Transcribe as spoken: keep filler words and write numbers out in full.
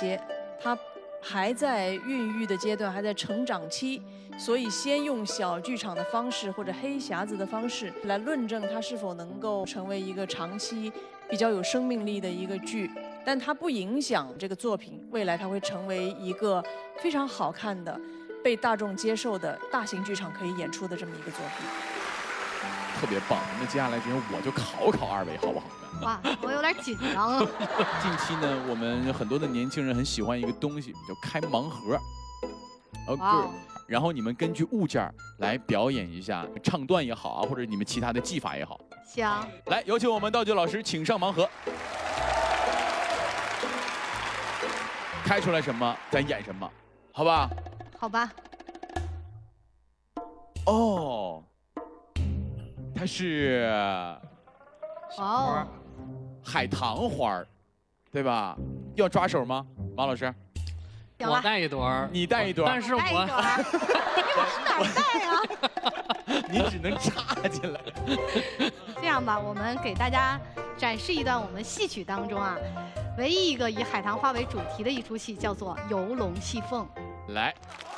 些，它还在孕育的阶段，还在成长期，所以先用小剧场的方式或者黑匣子的方式来论证它是否能够成为一个长期比较有生命力的一个剧，但它不影响这个作品未来它会成为一个非常好看的、被大众接受的大型剧场可以演出的这么一个作品。 特别棒！那接下来时间我就考考二位，好不好？ 哇，我有点紧张了。 近期呢，我们很多的年轻人很喜欢一个东西，叫开盲盒。OK，然后你们根据物件来表演一下唱段也好啊，或者你们其他的技法也好。 行。 来，有请我们道具老师，请上盲盒。开出来什么，咱演什么，好吧？ 好吧。 哦，它是哦， 海棠花，对吧？要抓手吗，马老师？ 我带一朵， 你带一朵， 但是我哪儿带啊？ 你只能插进来。 这样吧，我们给大家展示一段我们戏曲当中啊，唯一一个以海棠花为主题的一出戏，叫做《游龙戏凤》。 来。